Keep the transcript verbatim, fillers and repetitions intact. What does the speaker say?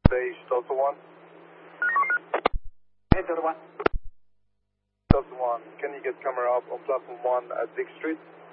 Beige, Delta one. Hey, Delta one. Delta one, can you get camera up on platform one at Dick Street?